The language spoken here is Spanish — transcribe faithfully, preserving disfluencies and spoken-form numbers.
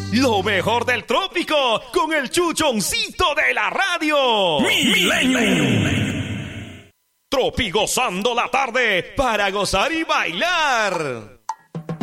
Lo mejor del trópico con el chuchoncito de la radio. Milenio. Tropi gozando la tarde para gozar y bailar.